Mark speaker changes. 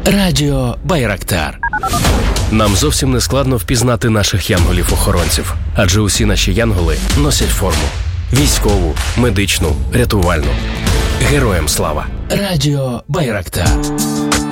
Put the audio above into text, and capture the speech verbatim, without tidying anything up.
Speaker 1: Радіо Байрактар. Нам зовсім не складно впізнати наших янголів-охоронців, адже усі наші янголи носять форму. Військову, медичну, рятувальну. Героям слава. Радіо Байрактар.